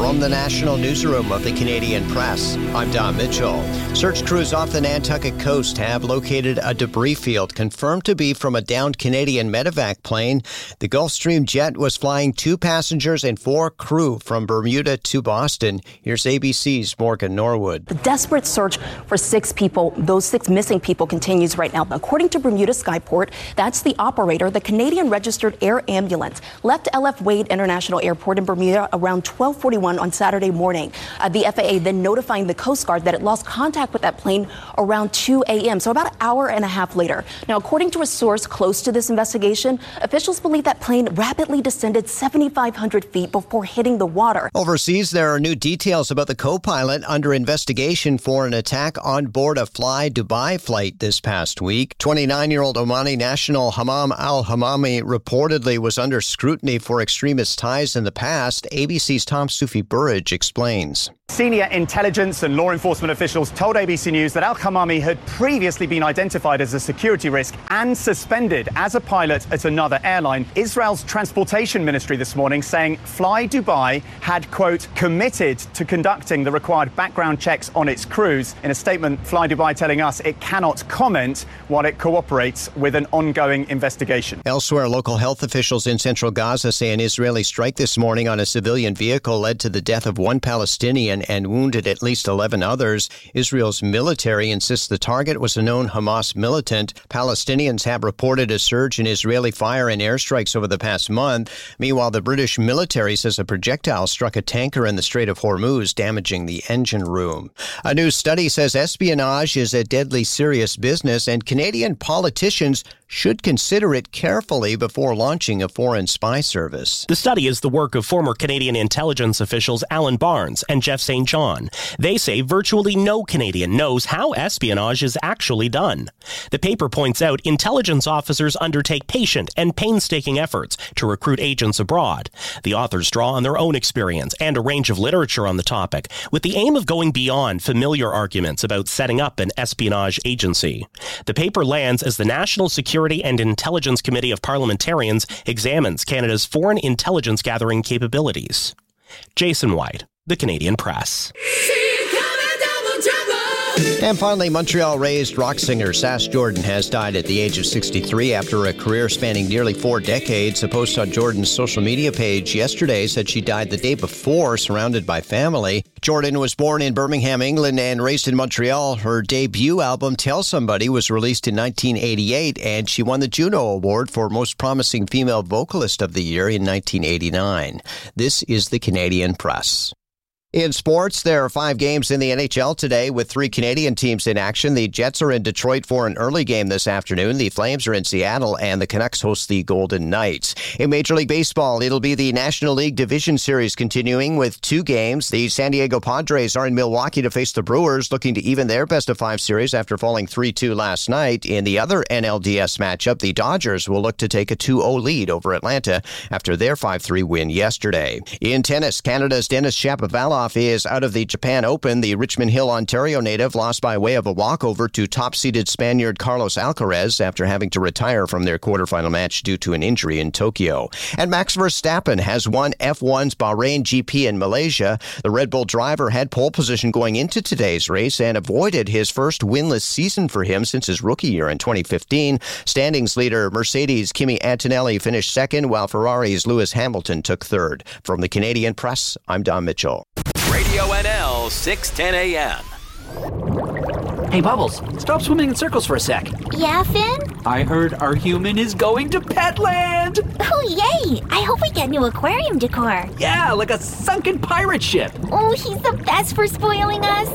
From the National Newsroom of the Canadian Press, I'm Don Mitchell. Search crews off the Nantucket coast have located a debris field confirmed to be from a downed Canadian medevac plane. The Gulfstream jet was flying 2 passengers and 4 crew from Bermuda to Boston. Here's ABC's Morgan Norwood. The desperate search for 6 people, those 6 missing people, continues right now. According to Bermuda Skyport, that's the operator. The Canadian registered air ambulance left LF Wade International Airport in Bermuda around 12:41 on Saturday morning. The FAA then notifying the Coast Guard that it lost contact with that plane around 2 a.m., so about an hour and a half later. Now, according to a source close to this investigation, officials believe that plane rapidly descended 7,500 feet before hitting the water. Overseas, there are new details about the co-pilot under investigation for an attack on board a Fly Dubai flight this past week. 29-year-old Omani national Hammam al-Hammami reportedly was under scrutiny for extremist ties in the past. ABC's Tom Sufi-Burridge explains. Senior intelligence and law enforcement officials told ABC News that al-Hammami had previously been identified as a security risk and suspended as a pilot at another airline. Israel's transportation ministry this morning saying Fly Dubai had, quote, committed to conducting the required background checks on its crews. In a statement, Fly Dubai telling us it cannot comment while it cooperates with an ongoing investigation. Elsewhere, local health officials in central Gaza say an Israeli strike this morning on a civilian vehicle led to the death of 1 Palestinian and wounded at least 11 others. Israel's military insists the target was a known Hamas militant. Palestinians have reported a surge in Israeli fire and airstrikes over the past month. Meanwhile, the British military says a projectile struck a tanker in the Strait of Hormuz, damaging the engine room. A new study says espionage is a deadly serious business, and Canadian politicians should consider it carefully before launching a foreign spy service. The study is the work of former Canadian intelligence officials Alan Barnes and Jeff St. John. They say virtually no Canadian knows how espionage is actually done. The paper points out intelligence officers undertake patient and painstaking efforts to recruit agents abroad. The authors draw on their own experience and a range of literature on the topic, with the aim of going beyond familiar arguments about setting up an espionage agency. The paper lands as the National Security and Intelligence Committee of Parliamentarians examines Canada's foreign intelligence gathering capabilities. Jason White, The Canadian Press. And finally, Montreal-raised rock singer Sass Jordan has died at the age of 63 after a career spanning nearly 4 decades. A post on Jordan's social media page yesterday said she died the day before, surrounded by family. Jordan was born in Birmingham, England, and raised in Montreal. Her debut album, Tell Somebody, was released in 1988, and she won the Juno Award for Most Promising Female Vocalist of the Year in 1989. This is the Canadian Press. In sports, there are 5 games in the NHL today with 3 Canadian teams in action. The Jets are in Detroit for an early game this afternoon. The Flames are in Seattle, and the Canucks host the Golden Knights. In Major League Baseball, it'll be the National League Division Series continuing with 2 games. The San Diego Padres are in Milwaukee to face the Brewers, looking to even their best-of-5 series after falling 3-2 last night. In the other NLDS matchup, the Dodgers will look to take a 2-0 lead over Atlanta after their 5-3 win yesterday. In tennis, Canada's Denis Shapovalov is out of the Japan Open. The Richmond Hill, Ontario native lost by way of a walkover to top-seeded Spaniard Carlos Alcaraz after having to retire from their quarterfinal match due to an injury in Tokyo. And Max Verstappen has won F1's Bahrain GP in Malaysia. The Red Bull driver had pole position going into today's race and avoided his first winless season for him since his rookie year in 2015. Standings leader Mercedes' Kimi Antonelli finished second, while Ferrari's Lewis Hamilton took third. From the Canadian Press, I'm Don Mitchell. Radio NL 610 AM. Hey, Bubbles, stop swimming in circles for a sec. Yeah, Finn? I heard our human is going to Petland! Oh, yay! I hope we get new aquarium decor. Yeah, like a sunken pirate ship. Oh, he's the best for spoiling us.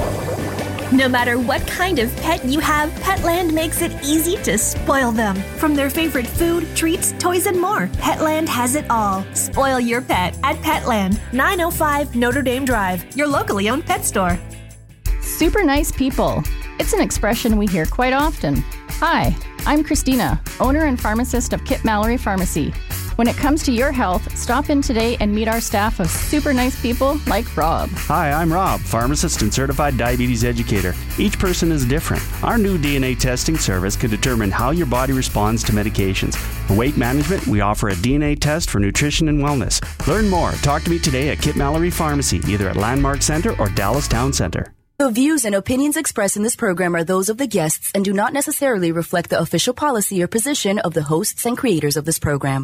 No matter what kind of pet you have, Petland makes it easy to spoil them. From their favorite food, treats, toys, and more, Petland has it all. Spoil your pet at Petland, 905 Notre Dame Drive, your locally owned pet store. Super nice people. It's an expression we hear quite often. Hi, I'm Christina, owner and pharmacist of Kip Mallory Pharmacy. When it comes to your health, stop in today and meet our staff of super nice people like Rob. Hi, I'm Rob, pharmacist and certified diabetes educator. Each person is different. Our new DNA testing service can determine how your body responds to medications. For weight management, we offer a DNA test for nutrition and wellness. Learn more. Talk to me today at Kit Mallory Pharmacy, either at Landmark Center or Dallas Town Center. The views and opinions expressed in this program are those of the guests and do not necessarily reflect the official policy or position of the hosts and creators of this program.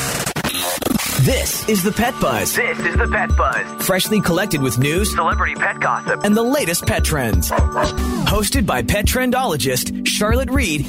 This is the Pet Buzz. This is the Pet Buzz. Freshly collected with news, celebrity pet gossip, and the latest pet trends. Hosted by pet trendologist Charlotte Reed.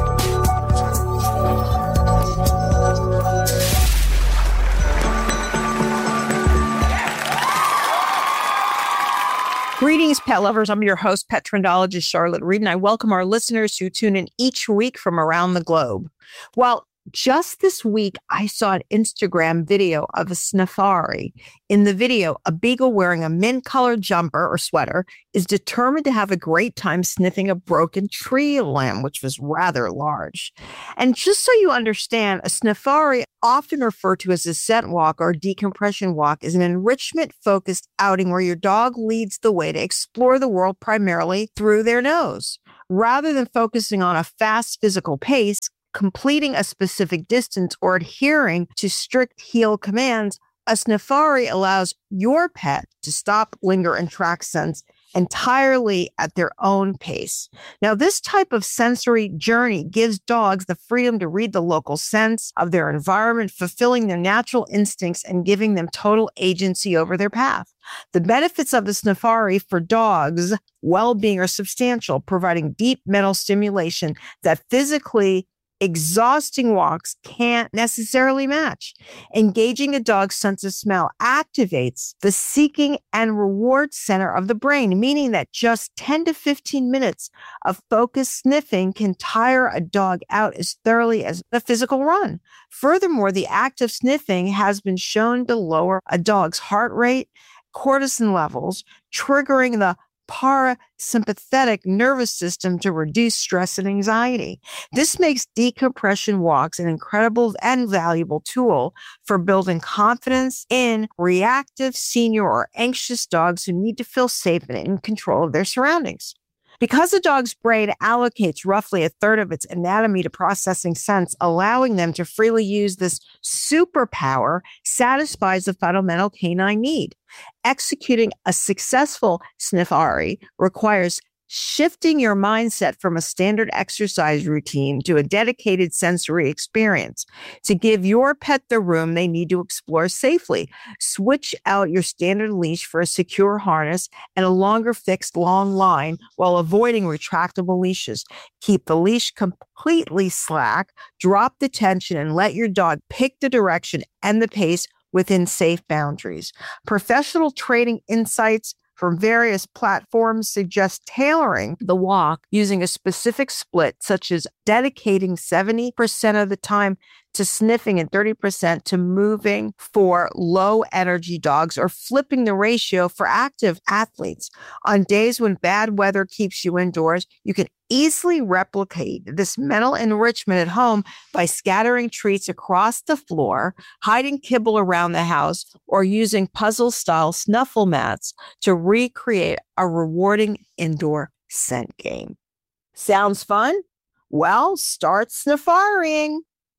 Greetings, pet lovers. I'm your host, pet trendologist Charlotte Reed, and I welcome our listeners who tune in each week from around the globe. Well, just this week, I saw an Instagram video of a Sniffari. In the video, a beagle wearing a mint-colored jumper or sweater is determined to have a great time sniffing a broken tree limb, which was rather large. And just so you understand, a Sniffari, often referred to as a scent walk or decompression walk, is an enrichment-focused outing where your dog leads the way to explore the world primarily through their nose. Rather than focusing on a fast physical pace, completing a specific distance, or adhering to strict heel commands, a Sniffari allows your pet to stop, linger, and track scents entirely at their own pace. Now, this type of sensory journey gives dogs the freedom to read the local scents of their environment, fulfilling their natural instincts and giving them total agency over their path. The benefits of the Sniffari for dogs' well-being are substantial, providing deep mental stimulation that physically exhausting walks can't necessarily match. Engaging a dog's sense of smell activates the seeking and reward center of the brain, meaning that just 10 to 15 minutes of focused sniffing can tire a dog out as thoroughly as a physical run. Furthermore, the act of sniffing has been shown to lower a dog's heart rate, cortisol levels, triggering the parasympathetic nervous system to reduce stress and anxiety. This makes decompression walks an incredible and valuable tool for building confidence in reactive, senior, or anxious dogs who need to feel safe and in control of their surroundings. Because a dog's brain allocates roughly a third of its anatomy to processing scents, allowing them to freely use this superpower satisfies the fundamental canine need. Executing a successful Sniffari requires shifting your mindset from a standard exercise routine to a dedicated sensory experience. To give your pet the room they need to explore safely, switch out your standard leash for a secure harness and a longer fixed long line while avoiding retractable leashes. Keep the leash completely slack, drop the tension, and let your dog pick the direction and the pace within safe boundaries. Professional training insights from various platforms suggest tailoring the walk using a specific split, such as dedicating 70% of the time to sniffing and 30% to moving for low energy dogs, or flipping the ratio for active athletes. On days when bad weather keeps you indoors, you can easily replicate this mental enrichment at home by scattering treats across the floor, hiding kibble around the house, or using puzzle-style snuffle mats to recreate a rewarding indoor scent game. Sounds fun? Well, start Sniffariing.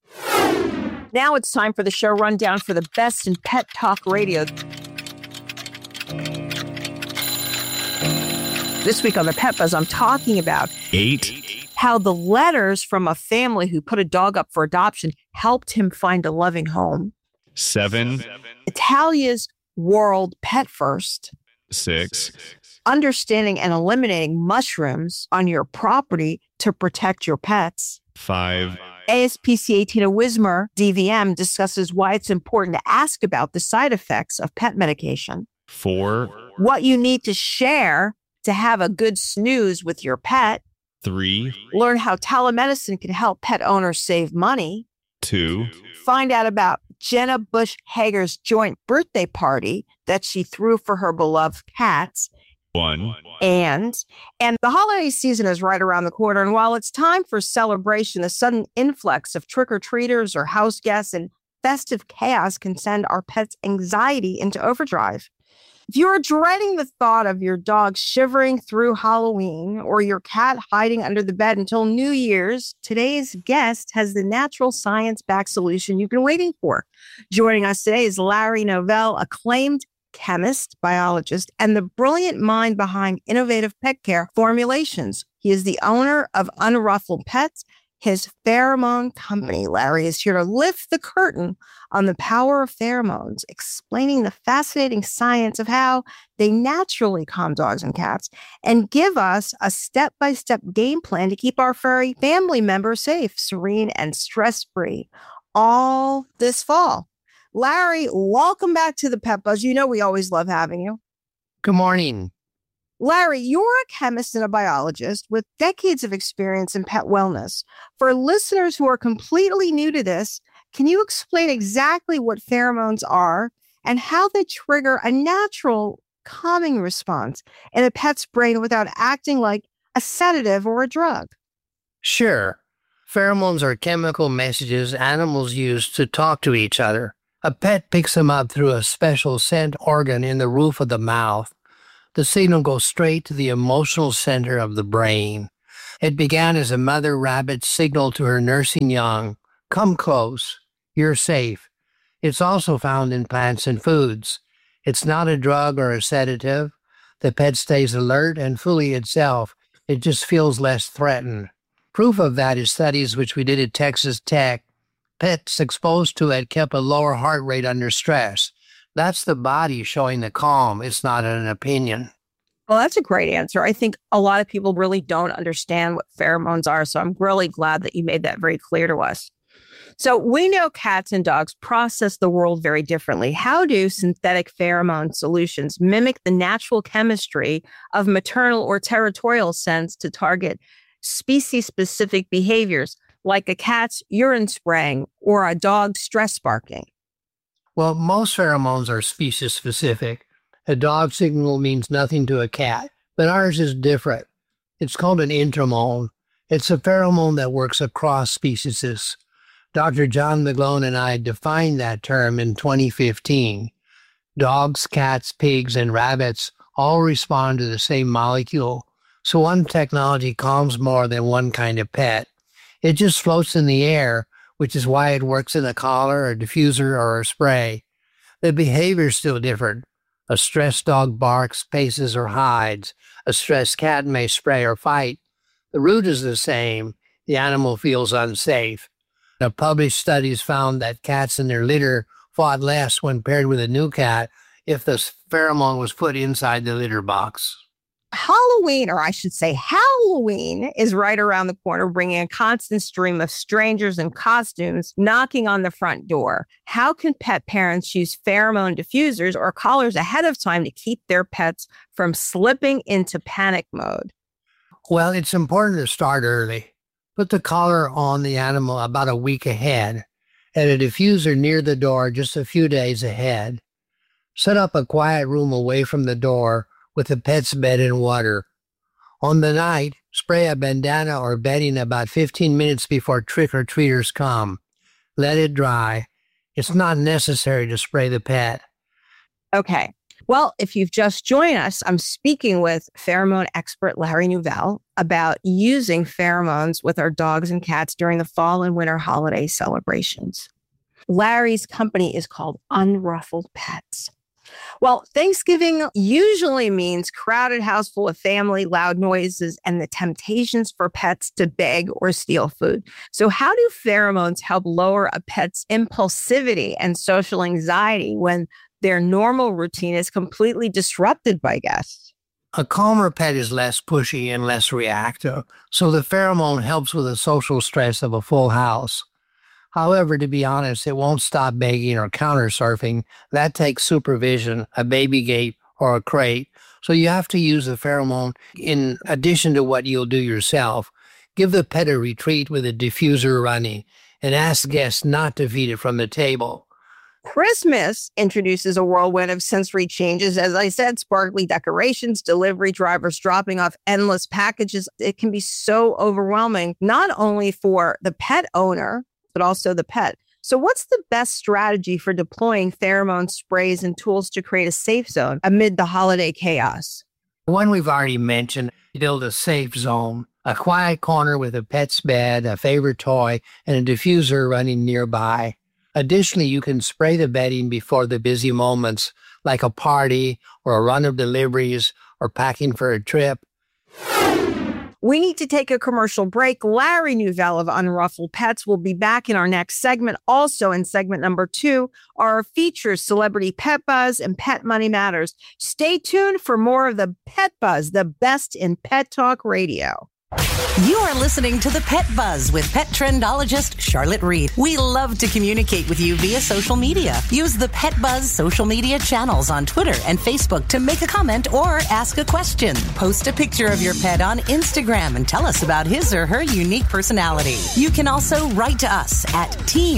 Now it's time for the show rundown for the best in pet talk radio. This week on the Pet Buzz, I'm talking about 8. How the letters from a family who put a dog up for adoption helped him find a loving home. 7. Italia's World Pet First. 6. Understanding and eliminating mushrooms on your property to protect your pets. 5. ASPCA Tina Wismer, DVM, discusses why it's important to ask about the side effects of pet medication. 4. What you need to share to have a good snooze with your pet. 3. Learn how telemedicine can help pet owners save money. 2. Find out about Jenna Bush Hager's joint birthday party that she threw for her beloved cats. 1. And the holiday season is right around the corner. And while it's time for celebration, the sudden influx of trick-or-treaters or house guests and festive chaos can send our pets' anxiety into overdrive. If you are dreading the thought of your dog shivering through Halloween or your cat hiding under the bed until New Year's, today's guest has the natural science-backed solution you've been waiting for. Joining us today is Larry Novell, acclaimed chemist, biologist, and the brilliant mind behind innovative pet care formulations. He is the owner of Unruffled Pets, his pheromone company. Larry is here to lift the curtain on the power of pheromones, explaining the fascinating science of how they naturally calm dogs and cats, and give us a step-by-step game plan to keep our furry family members safe, serene, and stress-free all this fall. Larry, welcome back to the Pet Buzz. You know we always love having you. Good morning. Larry, you're a chemist and a biologist with decades of experience in pet wellness. For listeners who are completely new to this, can you explain exactly what pheromones are and how they trigger a natural calming response in a pet's brain without acting like a sedative or a drug? Sure. Pheromones are chemical messages animals use to talk to each other. A pet picks them up through a special scent organ in the roof of the mouth. The signal goes straight to the emotional center of the brain. It began as a mother rabbit's signal to her nursing young, "Come close, you're safe." It's also found in plants and foods. It's not a drug or a sedative. The pet stays alert and fully itself. It just feels less threatened. Proof of that is studies which we did at Texas Tech. Pets exposed to it kept a lower heart rate under stress. That's the body showing the calm. It's not an opinion. Well, that's a great answer. I think a lot of people really don't understand what pheromones are, so I'm really glad that you made that very clear to us. So we know cats and dogs process the world very differently. How do synthetic pheromone solutions mimic the natural chemistry of maternal or territorial scents to target species-specific behaviors, like a cat's urine spraying or a dog's stress barking? Well, most pheromones are species-specific. A dog signal means nothing to a cat, but ours is different. It's called an intramone. It's a pheromone that works across species. Dr. John McGlone and I defined that term in 2015. Dogs, cats, pigs, and rabbits all respond to the same molecule, so one technology calms more than one kind of pet. It just floats in the air, which is why it works in a collar, a diffuser, or a spray. The behavior is still different. A stressed dog barks, paces, or hides. A stressed cat may spray or fight. The root is the same. The animal feels unsafe. The published studies found that cats in their litter fought less when paired with a new cat if the pheromone was put inside the litter box. Halloween, or I should say Halloween, is right around the corner, bringing a constant stream of strangers in costumes knocking on the front door. How can pet parents use pheromone diffusers or collars ahead of time to keep their pets from slipping into panic mode? Well, it's important to start early. Put the collar on the animal about a week ahead, and a diffuser near the door just a few days ahead. Set up a quiet room away from the door with the pet's bed and water. On the night, spray a bandana or bedding about 15 minutes before trick-or-treaters come. Let it dry. It's not necessary to spray the pet. Okay. Well, if you've just joined us, I'm speaking with pheromone expert Larry Novell about using pheromones with our dogs and cats during the fall and winter holiday celebrations. Larry's company is called Unruffled Pets. Well, Thanksgiving usually means crowded house full of family, loud noises, and the temptations for pets to beg or steal food. So how do pheromones help lower a pet's impulsivity and social anxiety when their normal routine is completely disrupted by guests? A calmer pet is less pushy and less reactive, so the pheromone helps with the social stress of a full house. However, to be honest, it won't stop begging or counter surfing. That takes supervision, a baby gate, or a crate. So you have to use the pheromone in addition to what you'll do yourself. Give the pet a retreat with a diffuser running and ask guests not to feed it from the table. Christmas introduces a whirlwind of sensory changes. As I said, sparkly decorations, delivery drivers dropping off endless packages. It can be so overwhelming, not only for the pet owner, but also the pet. So what's the best strategy for deploying pheromone sprays and tools to create a safe zone amid the holiday chaos? One we've already mentioned, build a safe zone, a quiet corner with a pet's bed, a favorite toy, and a diffuser running nearby. Additionally, you can spray the bedding before the busy moments, like a party or a run of deliveries or packing for a trip. We need to take a commercial break. Larry Newvell of Unruffled Pets will be back in our next segment. Also in segment number 2 are our features, Celebrity Pet Buzz and Pet Money Matters. Stay tuned for more of the Pet Buzz, the best in pet talk radio. You are listening to the Pet Buzz with pet trendologist Charlotte Reed. We love to communicate with you via social media. Use the Pet Buzz social media channels on Twitter and Facebook to make a comment or ask a question. Post a picture of your pet on Instagram and tell us about his or her unique personality. You can also write to us at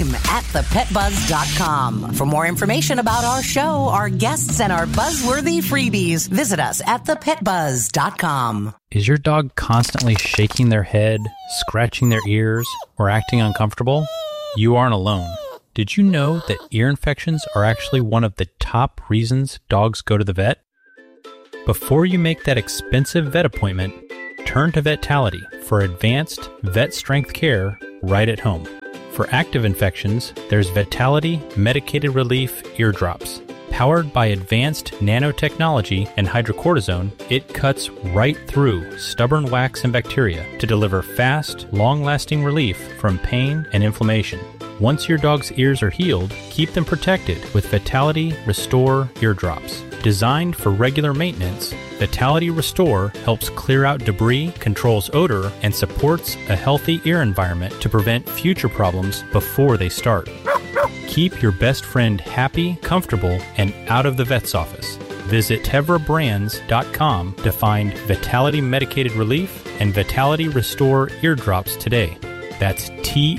team@thepetbuzz.com. For more information about our show, our guests, and our buzzworthy freebies, visit us at thepetbuzz.com. Is your dog constantly shaking their head, scratching their ears, or acting uncomfortable? You aren't alone. Did you know that ear infections are actually one of the top reasons dogs go to the vet? Before you make that expensive vet appointment, turn to Vetality for advanced vet-strength care right at home. For active infections, there's Vetality Medicated Relief Ear Drops. Powered by advanced nanotechnology and hydrocortisone, it cuts right through stubborn wax and bacteria to deliver fast, long-lasting relief from pain and inflammation. Once your dog's ears are healed, keep them protected with Vetality Restore Eardrops. Designed for regular maintenance, Vetality Restore helps clear out debris, controls odor, and supports a healthy ear environment to prevent future problems before they start. Keep your best friend happy, comfortable, and out of the vet's office. Visit TevraBrands.com to find Vetality Medicated Relief and Vetality Restore Eardrops today. That's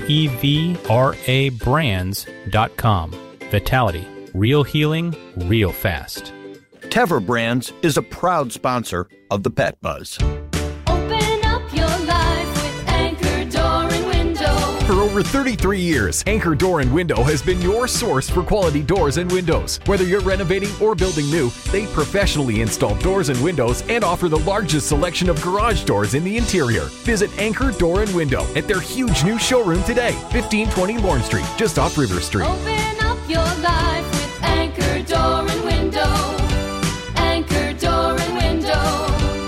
TEVRA brands.com. Vetality. Real healing, real fast. Tevra Brands is a proud sponsor of the Pet Buzz. Open up your life with Anchor Door and Window. For over 33 years, Anchor Door and Window has been your source for quality doors and windows. Whether you're renovating or building new, they professionally install doors and windows and offer the largest selection of garage doors in the interior. Visit Anchor Door and Window at their huge new showroom today, 1520 Lorne Street, just off River Street. Open up your life with Anchor Door and Window. Anchor Door and Window.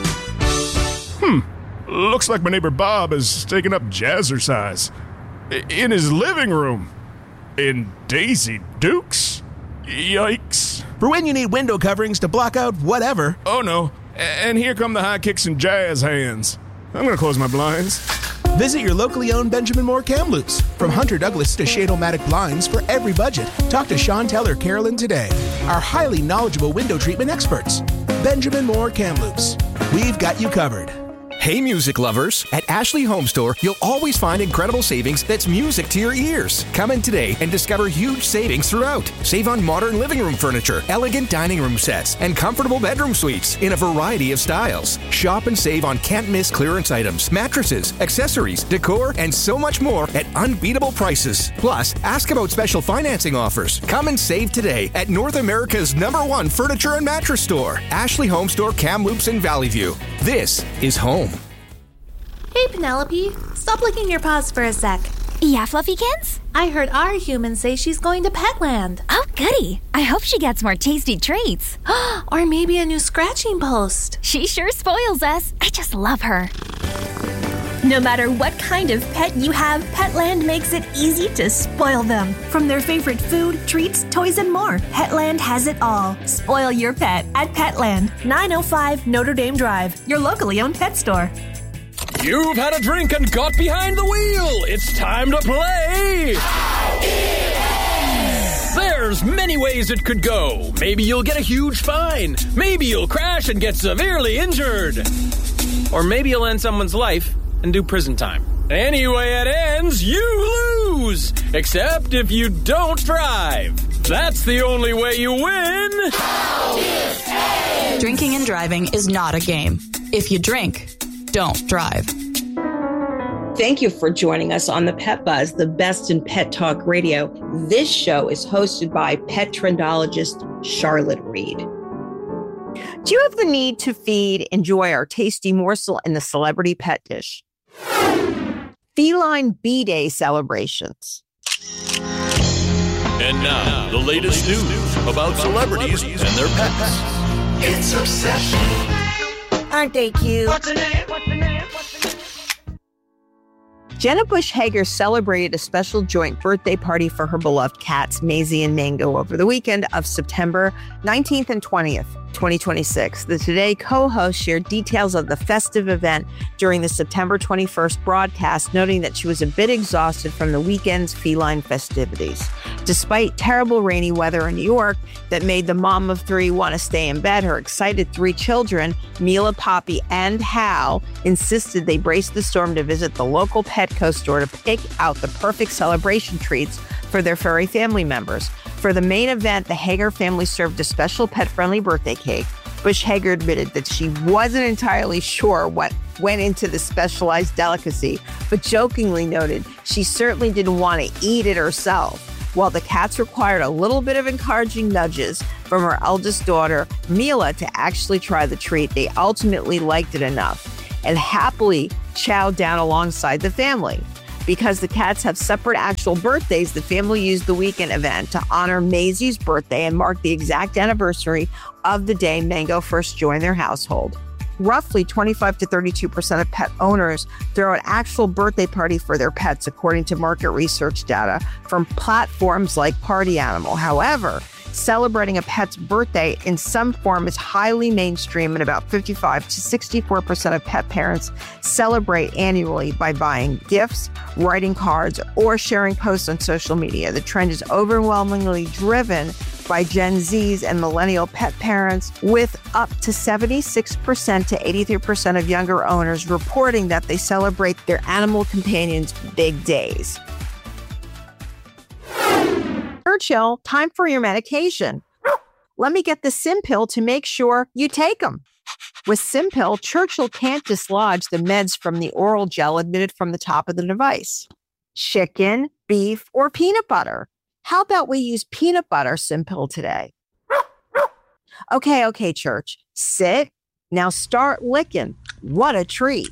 Looks like my neighbor Bob has taken up jazzercise. In his living room. In Daisy Dukes? Yikes. For when you need window coverings to block out whatever. Oh no, and here come the high kicks and jazz hands. I'm gonna close my blinds. Visit your locally owned Benjamin Moore Kamloops. From Hunter Douglas to Shade-O-Matic blinds for every budget. Talk to Chantel or Carolyn today. Our highly knowledgeable window treatment experts. Benjamin Moore Kamloops. We've got you covered. Hey music lovers, at Ashley Home Store, you'll always find incredible savings that's music to your ears. Come in today and discover huge savings throughout. Save on modern living room furniture, elegant dining room sets, and comfortable bedroom suites in a variety of styles. Shop and save on can't-miss clearance items, mattresses, accessories, decor, and so much more at unbeatable prices. Plus, ask about special financing offers. Come and save today at North America's #1 furniture and mattress store, Ashley Home Store, Kamloops in Valley View. This is home. Hey, Penelope, stop licking your paws for a sec. Yeah, Fluffykins? I heard our human say she's going to Petland. Oh, goody. I hope she gets more tasty treats. Or maybe a new scratching post. She sure spoils us. I just love her. No matter what kind of pet you have, Petland makes it easy to spoil them. From their favorite food, treats, toys, and more, Petland has it all. Spoil your pet at Petland, 905 Notre Dame Drive, your locally owned pet store. You've had a drink and got behind the wheel. It's time to play. There's many ways it could go. Maybe you'll get a huge fine. Maybe you'll crash and get severely injured. Or maybe you'll end someone's life and do prison time. Anyway it ends, you lose. Except if you don't drive. That's the only way you win. Drinking and driving is not a game. If you drink, don't drive. Thank you for joining us on the Pet Buzz, the best in pet talk radio. This show is hosted by pet trendologist Charlotte Reed. Do you have the need to feed, enjoy our tasty morsel in the celebrity pet dish? Feline B-Day celebrations. And now, the latest news about celebrities and their pets. It's Obsession. Aren't they cute? What's the name? Jenna Bush Hager celebrated a special joint birthday party for her beloved cats, Maisie and Mango, over the weekend of September 19th and 20th, 2026. The Today co-host shared details of the festive event during the September 21st broadcast, noting that she was a bit exhausted from the weekend's feline festivities. Despite terrible rainy weather in New York that made the mom of three want to stay in bed, her excited three children, Mila, Poppy, and Hal, insisted they brace the storm to visit the local Petco store to pick out the perfect celebration treats for their furry family members. For the main event, the Hager family served a special pet-friendly birthday cake. Bush Hager admitted that she wasn't entirely sure what went into the specialized delicacy, but jokingly noted she certainly didn't want to eat it herself. While the cats required a little bit of encouraging nudges from her eldest daughter, Mila, to actually try the treat, they ultimately liked it enough and happily chowed down alongside the family. Because the cats have separate actual birthdays, the family used the weekend event to honor Maisie's birthday and mark the exact anniversary of the day Mango first joined their household. Roughly 25 to 32% of pet owners throw an actual birthday party for their pets, according to market research data from platforms like Party Animal. However, celebrating a pet's birthday in some form is highly mainstream, and about 55 to 64% of pet parents celebrate annually by buying gifts, writing cards, or sharing posts on social media. The trend is overwhelmingly driven by Gen Zs and millennial pet parents, with up to 76% to 83% of younger owners reporting that they celebrate their animal companions' big days. Churchill, time for your medication. Let me get the Simpill to make sure you take them. With Simpill, Churchill can't dislodge the meds from the oral gel emitted from the top of the device. Chicken, beef, or peanut butter. How about we use peanut butter Simpill today? Okay, Church. Sit. Now start licking. What a treat.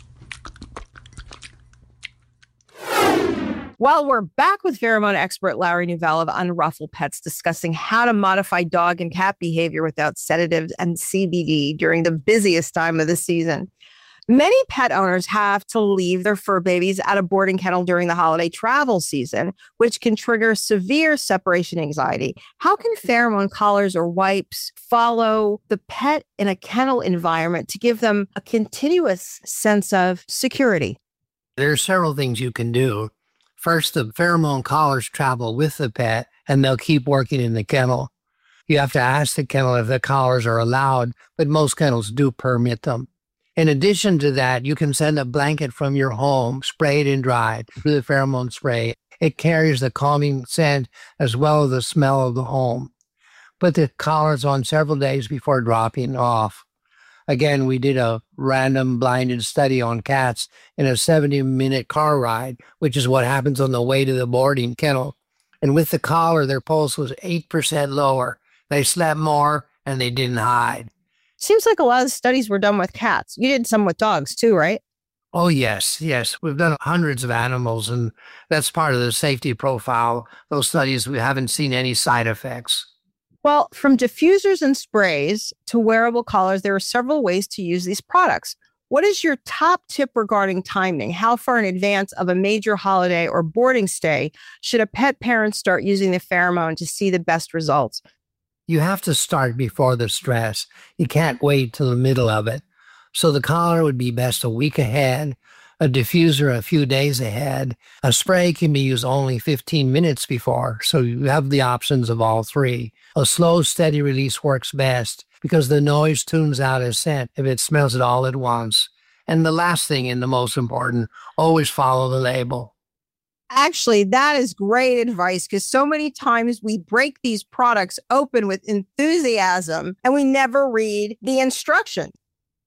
Well, we're back with pheromone expert Larry Novell of Unruffled Pets discussing how to modify dog and cat behavior without sedatives and CBD during the busiest time of the season. Many pet owners have to leave their fur babies at a boarding kennel during the holiday travel season, which can trigger severe separation anxiety. How can pheromone collars or wipes follow the pet in a kennel environment to give them a continuous sense of security? There are several things you can do. First, the pheromone collars travel with the pet, and they'll keep working in the kennel. You have to ask the kennel if the collars are allowed, but most kennels do permit them. In addition to that, you can send a blanket from your home, sprayed and dried, through the pheromone spray. It carries the calming scent as well as the smell of the home. Put the collars on several days before dropping off. Again, we did a random blinded study on cats in a 70-minute car ride, which is what happens on the way to the boarding kennel. And with the collar, their pulse was 8% lower. They slept more, and they didn't hide. Seems like a lot of studies were done with cats. You did some with dogs too, right? Oh, yes. We've done hundreds of animals, and that's part of the safety profile. Those studies, we haven't seen any side effects. Well, from diffusers and sprays to wearable collars, there are several ways to use these products. What is your top tip regarding timing? How far in advance of a major holiday or boarding stay should a pet parent start using the pheromone to see the best results? You have to start before the stress. You can't wait till the middle of it. So the collar would be best a week ahead, a diffuser a few days ahead. A spray can be used only 15 minutes before, so you have the options of all three. A slow, steady release works best because the noise tunes out a scent if it smells it all at once. And the last thing, and the most important, always follow the label. Actually, that is great advice because so many times we break these products open with enthusiasm and we never read the instruction.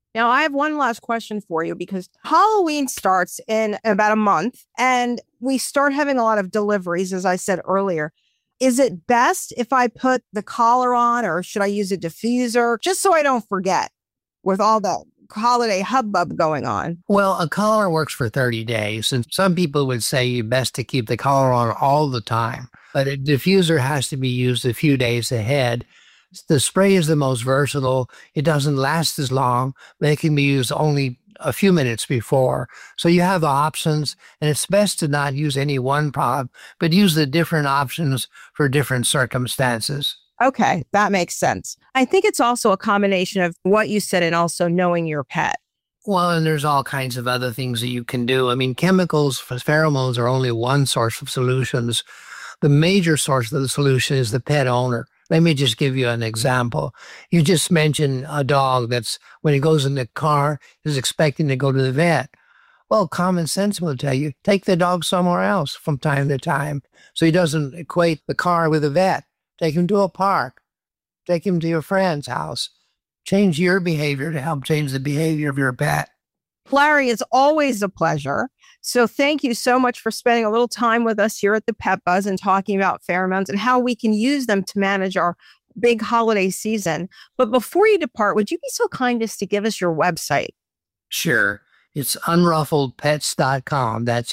Now, I have one last question for you because Halloween starts in about a month and we start having a lot of deliveries, as I said earlier. Is it best if I put the collar on or should I use a diffuser just so I don't forget with all the holiday hubbub going on? Well, a collar works for 30 days, and some people would say you best to keep the collar on all the time. But a diffuser has to be used a few days ahead. The spray is the most versatile. It doesn't last as long, but it can be used only a few minutes before. So you have options, and it's best to not use any one product, but use the different options for different circumstances. Okay, that makes sense. I think it's also a combination of what you said and also knowing your pet. Well, and there's all kinds of other things that you can do. I mean, chemicals, pheromones are only one source of solutions. The major source of the solution is the pet owner. Let me just give you an example. You just mentioned a dog that's, when he goes in the car, is expecting to go to the vet. Well, common sense will tell you, take the dog somewhere else from time to time so he doesn't equate the car with a vet. Take him to a park. Take him to your friend's house. Change your behavior to help change the behavior of your pet. Larry, it's always a pleasure. So thank you so much for spending a little time with us here at the Pet Buzz and talking about pheromones and how we can use them to manage our big holiday season. But before you depart, would you be so kind as to give us your website? Sure. It's unruffledpets.com. That's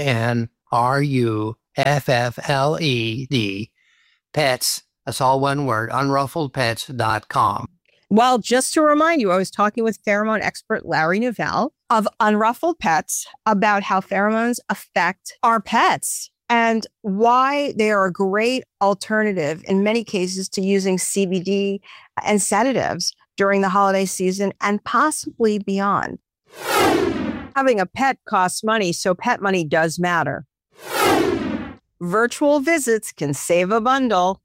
UNRUFFLED. Pets. That's all one word. Unruffledpets.com. Well, just to remind you, I was talking with pheromone expert Larry Novell of Unruffled Pets about how pheromones affect our pets and why they are a great alternative in many cases to using CBD and sedatives during the holiday season and possibly beyond. Having a pet costs money, so pet money does matter. Virtual visits can save a bundle.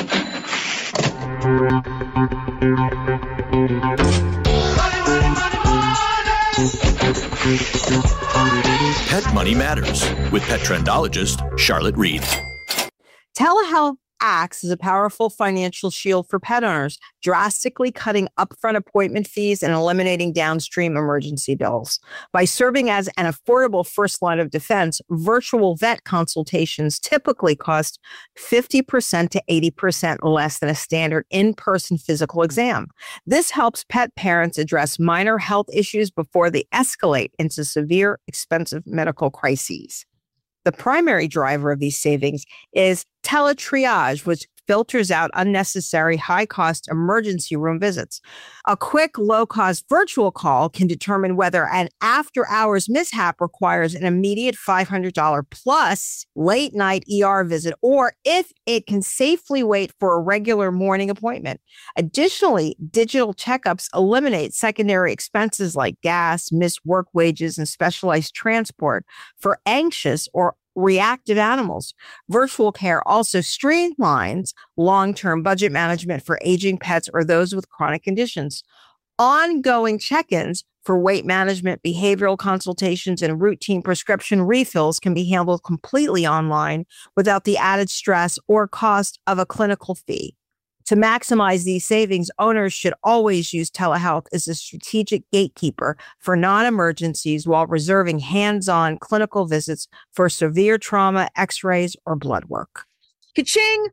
Pet Money Matters with pet trendologist Charlotte Reed. Telehealth acts as a powerful financial shield for pet owners, drastically cutting upfront appointment fees and eliminating downstream emergency bills. By serving as an affordable first line of defense, virtual vet consultations typically cost 50% to 80% less than a standard in-person physical exam. This helps pet parents address minor health issues before they escalate into severe, expensive medical crises. The primary driver of these savings is teletriage, which filters out unnecessary high-cost emergency room visits. A quick, low-cost virtual call can determine whether an after-hours mishap requires an immediate $500 plus late-night ER visit, or if it can safely wait for a regular morning appointment. Additionally, digital checkups eliminate secondary expenses like gas, missed work wages, and specialized transport for anxious or reactive animals. Virtual care also streamlines long-term budget management for aging pets or those with chronic conditions. Ongoing check-ins for weight management, behavioral consultations, and routine prescription refills can be handled completely online without the added stress or cost of a clinical fee. To maximize these savings, owners should always use telehealth as a strategic gatekeeper for non-emergencies while reserving hands-on clinical visits for severe trauma, x-rays, or blood work. Ka-ching!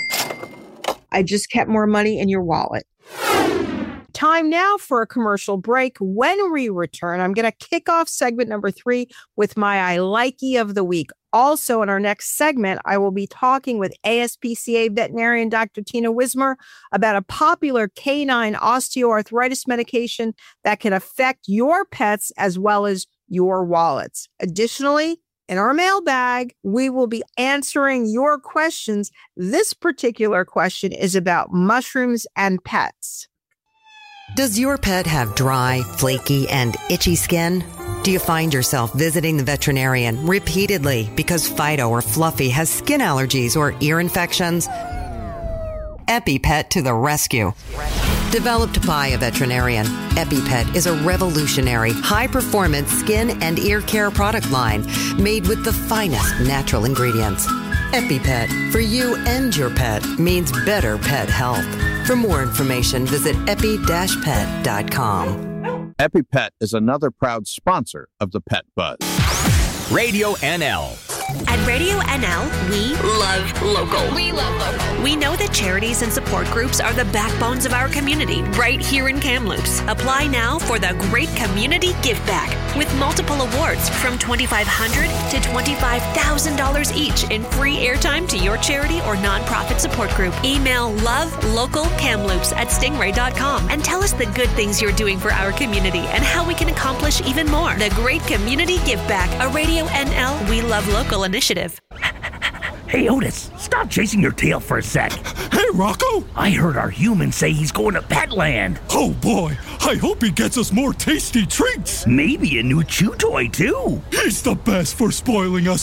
I just kept more money in your wallet. Time now for a commercial break. When we return, I'm going to kick off segment number 3 with my I Likey of the week. Also, in our next segment, I will be talking with ASPCA veterinarian Dr. Tina Wismer about a popular canine osteoarthritis medication that can affect your pets as well as your wallets. Additionally, in our mailbag, we will be answering your questions. This particular question is about mushrooms and pets. Does your pet have dry, flaky, and itchy skin? Do you find yourself visiting the veterinarian repeatedly because Fido or Fluffy has skin allergies or ear infections? EpiPet to the rescue. Developed by a veterinarian, EpiPet is a revolutionary, high-performance skin and ear care product line made with the finest natural ingredients. EpiPet, for you and your pet, means better pet health. For more information, visit epi-pet.com. EpiPet is another proud sponsor of the Pet Buzz. Radio NL. At Radio NL, we love local. We love local. We know that charities and support groups are the backbones of our community right here in Kamloops. Apply now for the Great Community Give Back with multiple awards from $2,500 to $25,000 each in free airtime to your charity or nonprofit support group. Email lovelocalkamloops@stingray.com and tell us the good things you're doing for our community and how we can accomplish even more. The Great Community Give Back, a Radio NL We Love Local initiative. Hey, Otis, stop chasing your tail for a sec. Hey, Rocco! I heard our human say he's going to Petland. Oh, boy. I hope he gets us more tasty treats. Maybe a new chew toy, too. He's the best for spoiling us.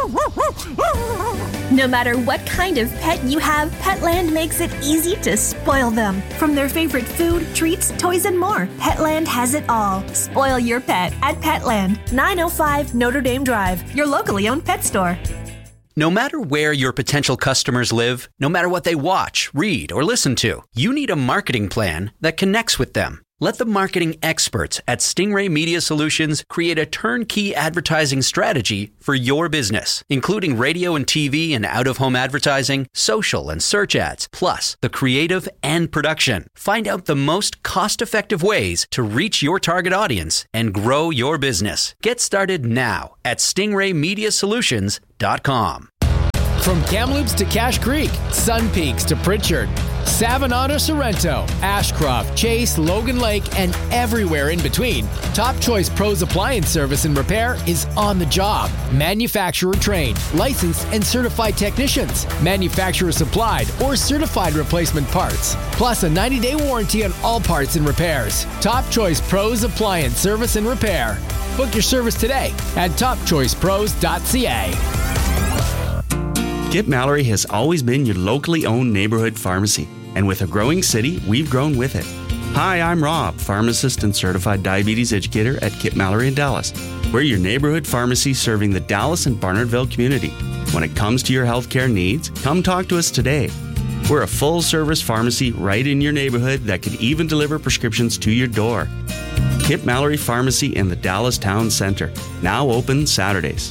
No matter what kind of pet you have, Petland makes it easy to spoil them. From their favorite food, treats, toys, and more, Petland has it all. Spoil your pet at Petland, 905 Notre Dame Drive, your locally owned pet store. No matter where your potential customers live, no matter what they watch, read, or listen to, you need a marketing plan that connects with them. Let the marketing experts at Stingray Media Solutions create a turnkey advertising strategy for your business, including radio and TV and out-of-home advertising, social and search ads, plus the creative and production. Find out the most cost-effective ways to reach your target audience and grow your business. Get started now at stingraymediasolutions.com. From Kamloops to Cache Creek, Sun Peaks to Pritchard, Savannah to Sorrento, Ashcroft, Chase, Logan Lake, and everywhere in between, Top Choice Pros Appliance Service and Repair is on the job. Manufacturer trained, licensed, and certified technicians, manufacturer supplied or certified replacement parts, plus a 90-day warranty on all parts and repairs. Top Choice Pros Appliance Service and Repair. Book your service today at topchoicepros.ca. Kip Mallory has always been your locally owned neighborhood pharmacy, and with a growing city, we've grown with it. Hi, I'm Rob, pharmacist and certified diabetes educator at Kip Mallory in Dallas. We're your neighborhood pharmacy serving the Dallas and Barnardville community. When it comes to your healthcare needs, come talk to us today. We're a full-service pharmacy right in your neighborhood that could even deliver prescriptions to your door. Kip Mallory Pharmacy in the Dallas Town Center, now open Saturdays.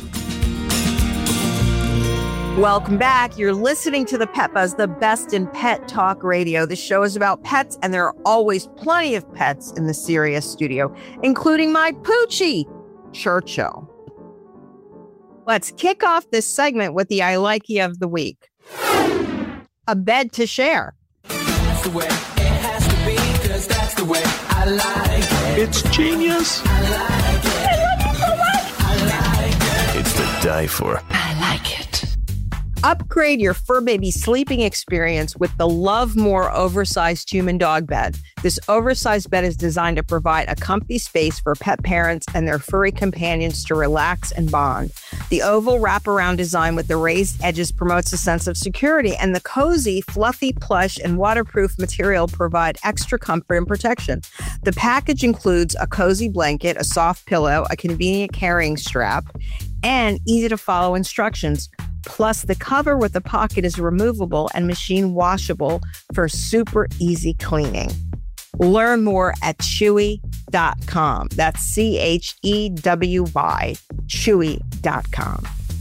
Welcome back. You're listening to the Pet Buzz, the best in pet talk radio. The show is about pets, and there are always plenty of pets in the Sirius studio, including my Poochie, Churchill. Let's kick off this segment with the I Likey of the week. A bed to share. That's the way it has to be, 'cause that's the way I like it. It's genius. I like it. I like it. It's to die for. I like it. Upgrade your fur baby sleeping experience with the Love More oversized human dog bed. This oversized bed is designed to provide a comfy space for pet parents and their furry companions to relax and bond. The oval wraparound design with the raised edges promotes a sense of security, and the cozy, fluffy, plush, and waterproof material provide extra comfort and protection. The package includes a cozy blanket, a soft pillow, a convenient carrying strap, and easy-to-follow instructions. Plus, the cover with the pocket is removable and machine washable for super easy cleaning. Learn more at Chewy.com. That's CHEWY, Chewy.com.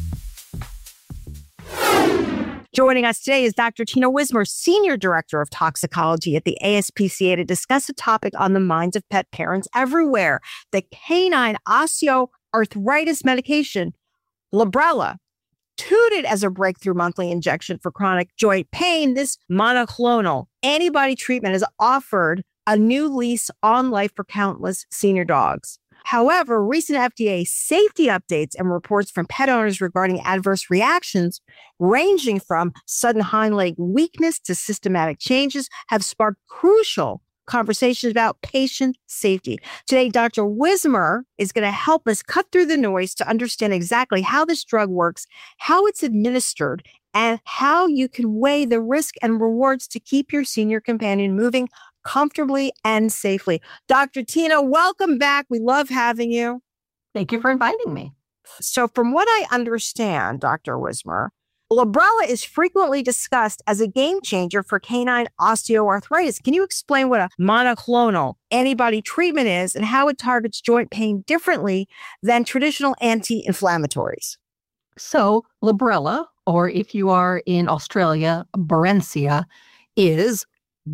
Joining us today is Dr. Tina Wismer, Senior Director of Toxicology at the ASPCA, to discuss a topic on the minds of pet parents everywhere, the canine osteoarthritis medication, Librela. Touted as a breakthrough monthly injection for chronic joint pain, this monoclonal antibody treatment has offered a new lease on life for countless senior dogs. However, recent FDA safety updates and reports from pet owners regarding adverse reactions, ranging from sudden hind leg weakness to systematic changes, have sparked crucial conversations about patient safety. Today, Dr. Wismer is going to help us cut through the noise to understand exactly how this drug works, how it's administered, and how you can weigh the risk and rewards to keep your senior companion moving comfortably and safely. Dr. Tina, welcome back. We love having you. Thank you for inviting me. So from what I understand, Dr. Wismer, Librela is frequently discussed as a game changer for canine osteoarthritis. Can you explain what a monoclonal antibody treatment is and how it targets joint pain differently than traditional anti-inflammatories? So Librela, or if you are in Australia, Barencia, is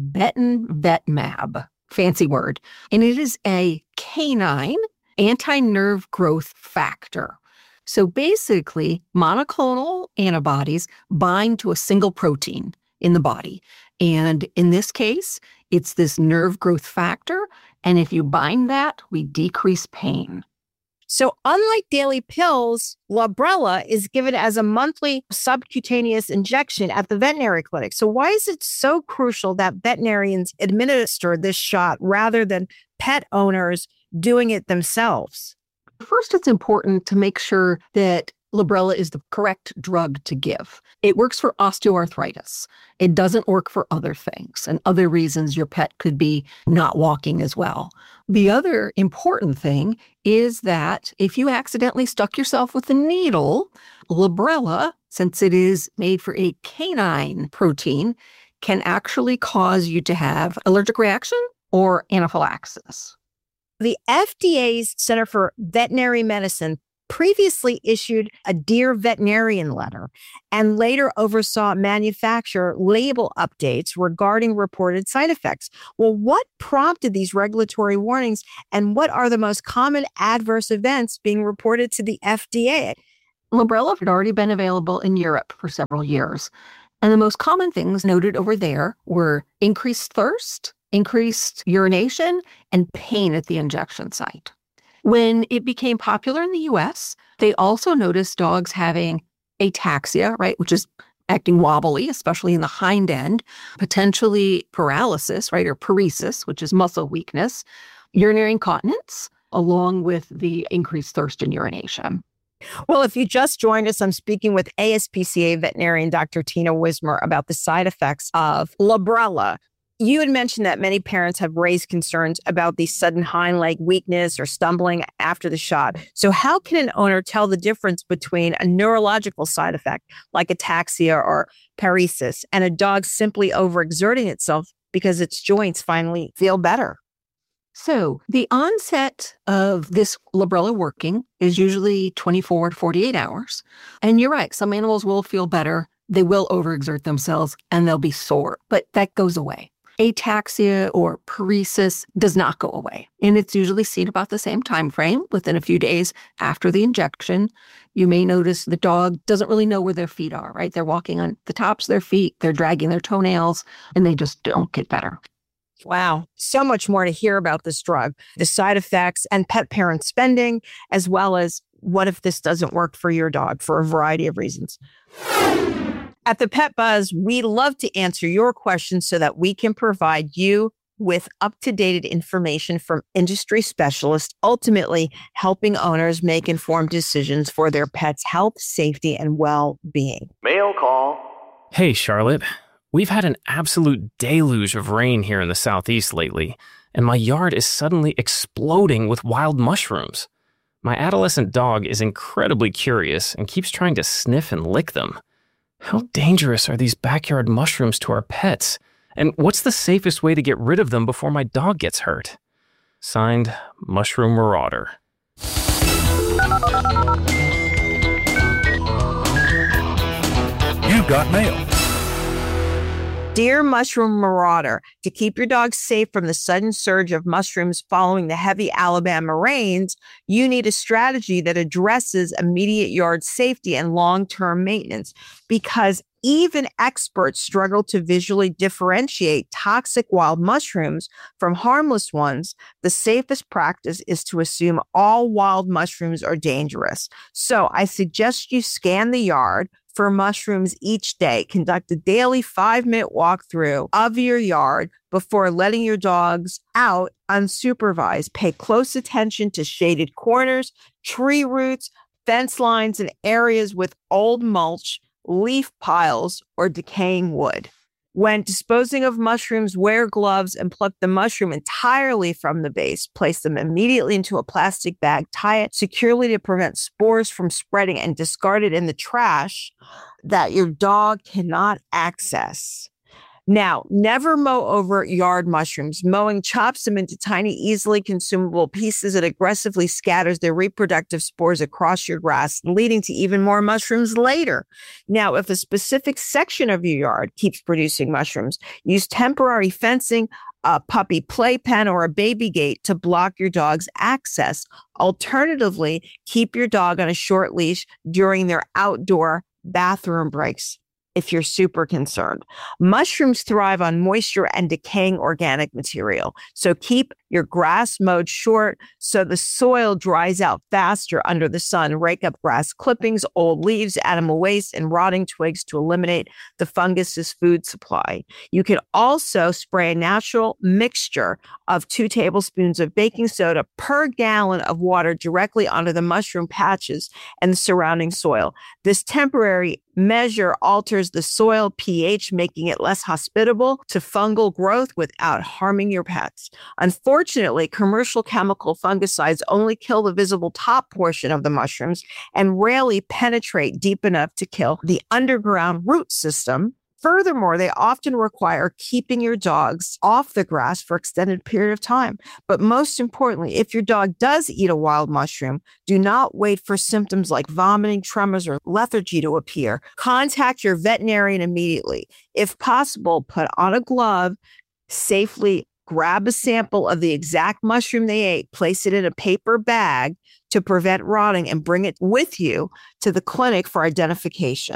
Betenvetmab, fancy word. And it is a canine anti-nerve growth factor. So basically, monoclonal antibodies bind to a single protein in the body. And in this case, it's this nerve growth factor. And if you bind that, we decrease pain. So unlike daily pills, Librela is given as a monthly subcutaneous injection at the veterinary clinic. So why is it so crucial that veterinarians administer this shot rather than pet owners doing it themselves? First, it's important to make sure that Librela is the correct drug to give. It works for osteoarthritis. It doesn't work for other things and other reasons your pet could be not walking as well. The other important thing is that if you accidentally stuck yourself with a needle, Librela, since it is made for a canine protein, can actually cause you to have allergic reaction or anaphylaxis. The FDA's Center for Veterinary Medicine previously issued a Dear Veterinarian letter and later oversaw manufacturer label updates regarding reported side effects. Well, what prompted these regulatory warnings and what are the most common adverse events being reported to the FDA? Librela had already been available in Europe for several years. And the most common things noted over there were increased thirst, increased urination, and pain at the injection site. When it became popular in the US, they also noticed dogs having ataxia, right, which is acting wobbly, especially in the hind end, potentially paralysis, right, or paresis, which is muscle weakness, urinary incontinence, along with the increased thirst and urination. Well, if you just joined us, I'm speaking with ASPCA veterinarian Dr. Tina Wismer about the side effects of Librela. You had mentioned that many parents have raised concerns about the sudden hind leg weakness or stumbling after the shot. So how can an owner tell the difference between a neurological side effect like ataxia or paresis and a dog simply overexerting itself because its joints finally feel better? So the onset of this Librela working is usually 24 to 48 hours. And you're right, some animals will feel better. They will overexert themselves and they'll be sore, but that goes away. Ataxia or paresis does not go away. And it's usually seen about the same time frame, within a few days after the injection. You may notice the dog doesn't really know where their feet are, right? They're walking on the tops of their feet, they're dragging their toenails, and they just don't get better. Wow. So much more to hear about this drug, the side effects and pet parent spending, as well as what if this doesn't work for your dog for a variety of reasons. At the Pet Buzz, we love to answer your questions so that we can provide you with up-to-date information from industry specialists, ultimately helping owners make informed decisions for their pets' health, safety, and well-being. Mail call. Hey, Charlotte. We've had an absolute deluge of rain here in the southeast lately, and my yard is suddenly exploding with wild mushrooms. My adolescent dog is incredibly curious and keeps trying to sniff and lick them. How dangerous are these backyard mushrooms to our pets? And what's the safest way to get rid of them before my dog gets hurt? Signed, Mushroom Marauder. You've got mail. Dear Mushroom Marauder, to keep your dog safe from the sudden surge of mushrooms following the heavy Alabama rains, you need a strategy that addresses immediate yard safety and long-term maintenance, because even experts struggle to visually differentiate toxic wild mushrooms from harmless ones. The safest practice is to assume all wild mushrooms are dangerous. So I suggest you scan the yard for mushrooms each day. Conduct a daily 5-minute walkthrough of your yard before letting your dogs out unsupervised. Pay close attention to shaded corners, tree roots, fence lines, and areas with old mulch, leaf piles, or decaying wood. When disposing of mushrooms, wear gloves and pluck the mushroom entirely from the base. Place them immediately into a plastic bag. Tie it securely to prevent spores from spreading and discard it in the trash. that your dog cannot access. Now, never mow over yard mushrooms. Mowing chops them into tiny, easily consumable pieces. It aggressively scatters their reproductive spores across your grass, leading to even more mushrooms later. Now, if a specific section of your yard keeps producing mushrooms, use temporary fencing, a puppy playpen, or a baby gate to block your dog's access. Alternatively, keep your dog on a short leash during their outdoor bathroom breaks if you're super concerned. Mushrooms thrive on moisture and decaying organic material. So keep your grass mowed short so the soil dries out faster under the sun. Rake up grass clippings, old leaves, animal waste, and rotting twigs to eliminate the fungus's food supply. You can also spray a natural mixture of 2 tablespoons of baking soda per gallon of water directly onto the mushroom patches and the surrounding soil. This temporary measure alters the soil pH, making it less hospitable to fungal growth without harming your pets. Unfortunately, commercial chemical fungicides only kill the visible top portion of the mushrooms and rarely penetrate deep enough to kill the underground root system. Furthermore, they often require keeping your dogs off the grass for an extended period of time. But most importantly, if your dog does eat a wild mushroom, do not wait for symptoms like vomiting, tremors, or lethargy to appear. Contact your veterinarian immediately. If possible, put on a glove, safely grab a sample of the exact mushroom they ate, place it in a paper bag to prevent rotting, and bring it with you to the clinic for identification.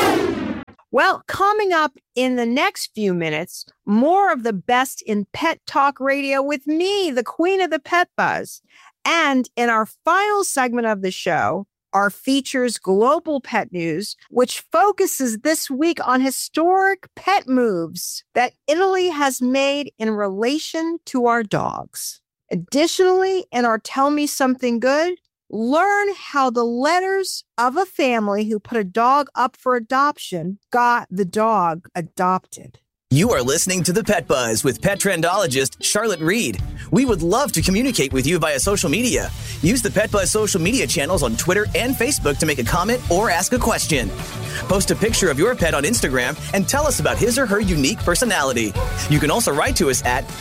Well, coming up in the next few minutes, more of the best in pet talk radio with me, the queen of the pet buzz. And in our final segment of the show, our features global pet news, which focuses this week on historic pet moves that Italy has made in relation to our dogs. Additionally, in our Tell Me Something Good, learn how the letters of a family who put a dog up for adoption got the dog adopted. You are listening to The Pet Buzz with pet trendologist Charlotte Reed. We would love to communicate with you via social media. Use the Pet Buzz social media channels on Twitter and Facebook to make a comment or ask a question. Post a picture of your pet on Instagram and tell us about his or her unique personality. You can also write to us at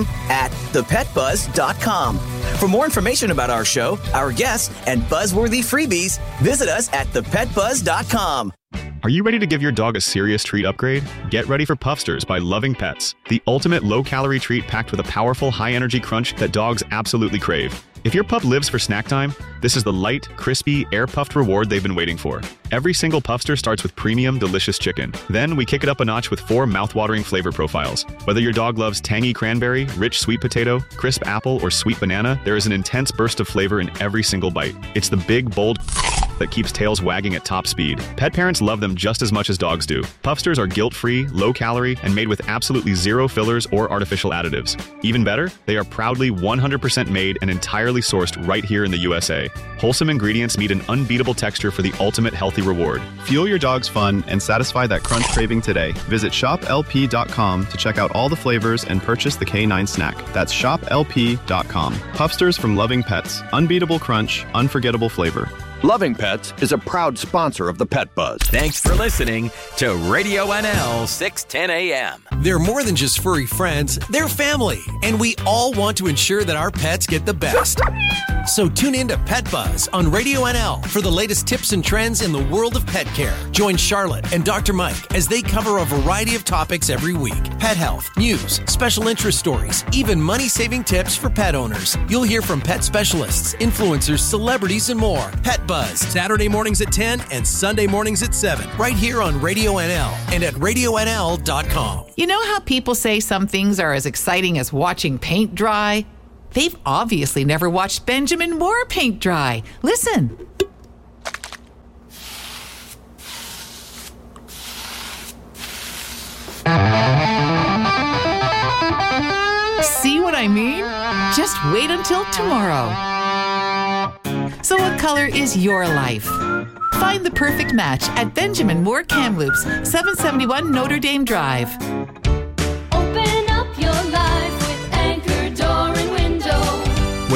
team@thepetbuzz.com. For more information about our show, our guests, and buzzworthy freebies, visit us at thepetbuzz.com. Are you ready to give your dog a serious treat upgrade? Get ready for Puffsters by Loving Pets, the ultimate low-calorie treat packed with a powerful, high-energy crunch that dogs absolutely crave. If your pup lives for snack time, this is the light, crispy, air-puffed reward they've been waiting for. Every single Puffster starts with premium, delicious chicken. Then we kick it up a notch with 4 mouth-watering flavor profiles. Whether your dog loves tangy cranberry, rich sweet potato, crisp apple, or sweet banana, there is an intense burst of flavor in every single bite. It's the big, bold that keeps tails wagging at top speed. Pet parents love them just as much as dogs do. Puffsters are guilt-free, low-calorie, and made with absolutely zero fillers or artificial additives. Even better, they are proudly 100% made and entirely sourced right here in the USA. Wholesome ingredients meet an unbeatable texture for the ultimate healthy reward. Fuel your dog's fun and satisfy that crunch craving today. Visit shoplp.com to check out all the flavors and purchase the K9 snack. That's shoplp.com. Puffsters from Loving Pets. Unbeatable crunch, unforgettable flavor. Loving Pets is a proud sponsor of the Pet Buzz. Thanks for listening to Radio NL 610 AM. They're more than just furry friends, they're family, and we all want to ensure that our pets get the best. So tune in to Pet Buzz on Radio NL for the latest tips and trends in the world of pet care. Join Charlotte and Dr. Mike as they cover a variety of topics every week. Pet health, news, special interest stories, even money-saving tips for pet owners. You'll hear from pet specialists, influencers, celebrities, and more. Pet Buzz, Saturday mornings at 10 and Sunday mornings at 7, right here on Radio NL and at RadioNL.com. You know how people say some things are as exciting as watching paint dry? They've obviously never watched Benjamin Moore paint dry. Listen. See what I mean? Just wait until tomorrow. So what color is your life? Find the perfect match at Benjamin Moore Kamloops, 771 Notre Dame Drive. Open up your life with Anchor Door and Window. When you need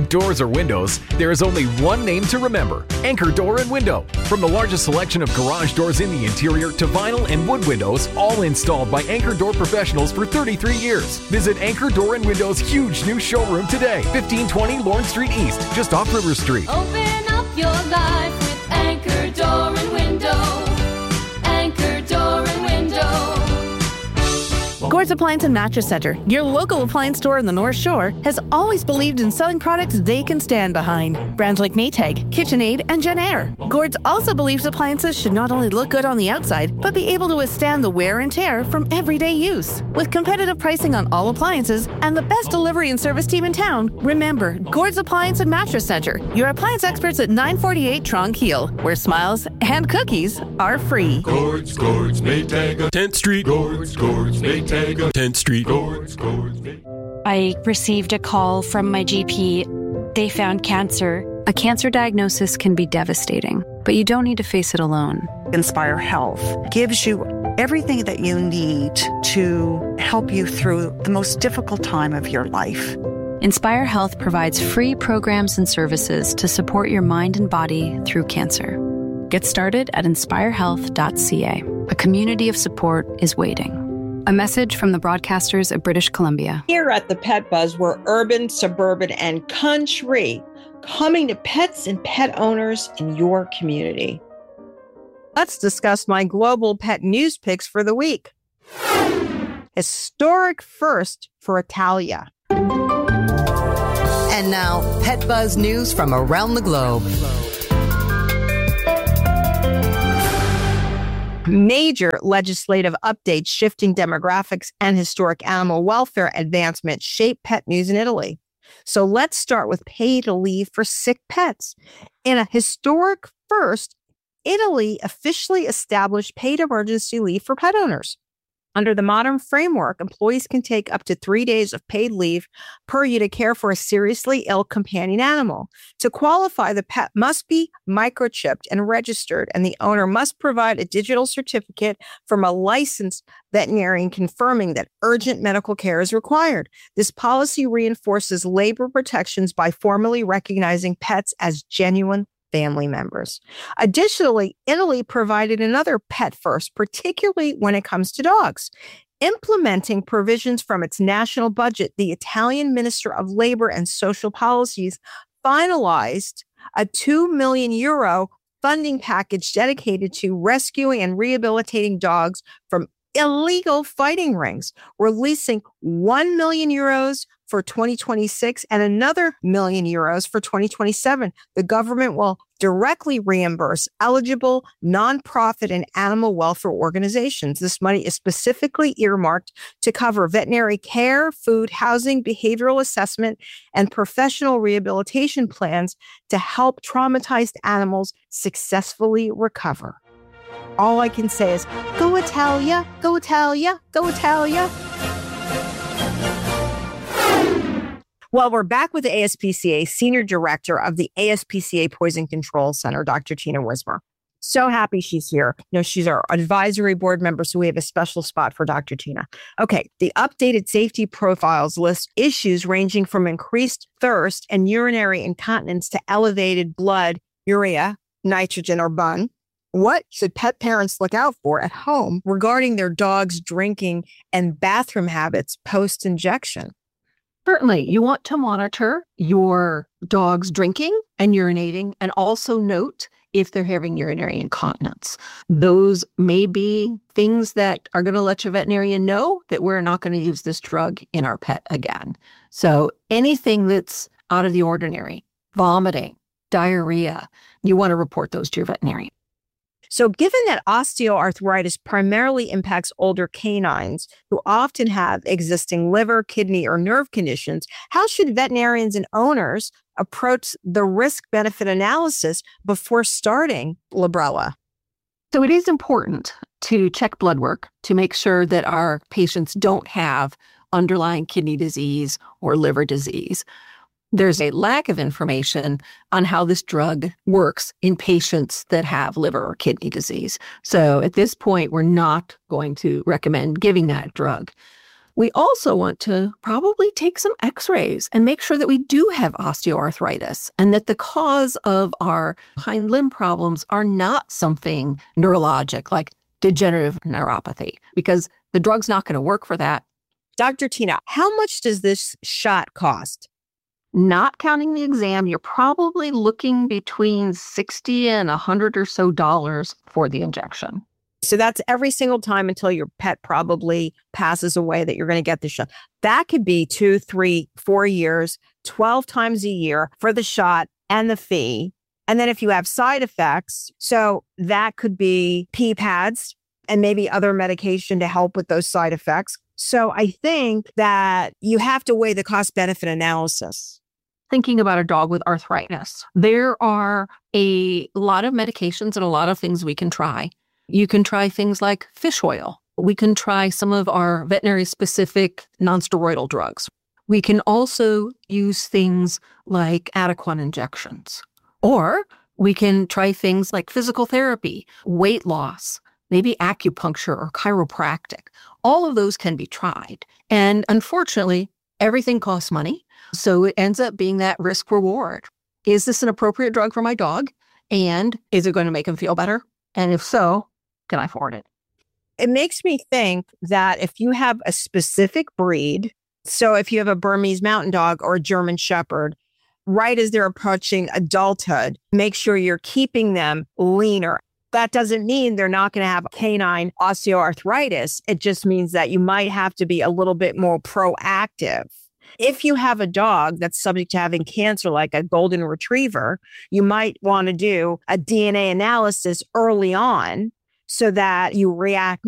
doors or windows, there is only one name to remember: Anchor Door and Window. From the largest selection of garage doors in the interior to vinyl and wood windows, all installed by Anchor Door professionals for 33 years. Visit Anchor Door and Window's huge new showroom today, 1520 Lawrence Street East, just off River Street. Open up your life with Anchor Door and Window. Anchor Door and Window. Gord's Appliance and Mattress Center, your local appliance store in the North Shore, has always believed in selling products they can stand behind. Brands like Maytag, KitchenAid, and JennAir. Gord's also believes appliances should not only look good on the outside, but be able to withstand the wear and tear from everyday use. With competitive pricing on all appliances and the best delivery and service team in town, remember, Gord's Appliance and Mattress Center, your appliance experts at 948 Tronquil, where smiles and cookies are free. Gord's Maytag, 10th Street. Gord's Maytag, 10th Street. I received a call from my GP. They found cancer. A cancer diagnosis can be devastating, but you don't need to face it alone. Inspire Health gives you everything that you need to help you through the most difficult time of your life. Inspire Health provides free programs and services to support your mind and body through cancer. Get started at inspirehealth.ca. A community of support is waiting. A message from the broadcasters of British Columbia. Here at the Pet Buzz, we're urban, suburban, and country, coming to pets and pet owners in your community. Let's discuss my global pet news picks for the week. Historic first for Italia. And now, Pet Buzz news from around the globe. Major legislative updates shifting demographics and historic animal welfare advancement shape pet news in Italy. So let's start with paid leave for sick pets. In a historic first, Italy officially established paid emergency leave for pet owners. Under the modern framework, employees can take up to 3 days of paid leave per year to care for a seriously ill companion animal. To qualify, the pet must be microchipped and registered, and the owner must provide a digital certificate from a licensed veterinarian confirming that urgent medical care is required. This policy reinforces labor protections by formally recognizing pets as genuine family members. Additionally, Italy provided another pet first, particularly when it comes to dogs. Implementing provisions from its national budget, the Italian Minister of Labor and Social Policies finalized a €2 million funding package dedicated to rescuing and rehabilitating dogs from illegal fighting rings, releasing €1 million for 2026 and another €1 million for 2027. The government will directly reimburse eligible nonprofit and animal welfare organizations. This money is specifically earmarked to cover veterinary care, food, housing, behavioral assessment, and professional rehabilitation plans to help traumatized animals successfully recover. All I can say is, go Italia, go Italia, go Italia. Well, we're back with the ASPCA Senior Director of the ASPCA Poison Control Center, Dr. Tina Wismer. So happy she's here. You know, she's our advisory board member, so we have a special spot for Dr. Tina. Okay, the updated safety profiles list issues ranging from increased thirst and urinary incontinence to elevated blood, urea, nitrogen, or BUN. What should pet parents look out for at home regarding their dog's drinking and bathroom habits post-injection? Certainly, you want to monitor your dog's drinking and urinating, and also note if they're having urinary incontinence. Those may be things that are going to let your veterinarian know that we're not going to use this drug in our pet again. So anything that's out of the ordinary, vomiting, diarrhea, you want to report those to your veterinarian. So given that osteoarthritis primarily impacts older canines who often have existing liver, kidney, or nerve conditions, how should veterinarians and owners approach the risk-benefit analysis before starting Librela? So it is important to check blood work to make sure that our patients don't have underlying kidney disease or liver disease. There's a lack of information on how this drug works in patients that have liver or kidney disease. So at this point, we're not going to recommend giving that drug. We also want to probably take some x-rays and make sure that we do have osteoarthritis and that the cause of our hind limb problems are not something neurologic like degenerative neuropathy, because the drug's not going to work for that. Dr. Tina, how much does this shot cost? Not counting the exam, you're probably looking between $60 and $100 or so for the injection. So that's every single time until your pet probably passes away that you're going to get the shot. That could be 2, 3, 4 years, 12 times a year for the shot and the fee. And then if you have side effects, so that could be pee pads and maybe other medication to help with those side effects. So I think that you have to weigh the cost-benefit analysis. Thinking about a dog with arthritis, there are a lot of medications and a lot of things we can try. You can try things like fish oil. We can try some of our veterinary-specific nonsteroidal drugs. We can also use things like Adequan injections. Or we can try things like physical therapy, weight loss, maybe acupuncture or chiropractic. All of those can be tried. And unfortunately, everything costs money. So it ends up being that risk reward. Is this an appropriate drug for my dog? And is it going to make him feel better? And if so, can I afford it? It makes me think that if you have a specific breed, so if you have a Burmese Mountain Dog or a German Shepherd, right as they're approaching adulthood, make sure you're keeping them leaner. That doesn't mean they're not going to have canine osteoarthritis. It just means that you might have to be a little bit more proactive. If you have a dog that's subject to having cancer, like a golden retriever, you might want to do a DNA analysis early on so that you react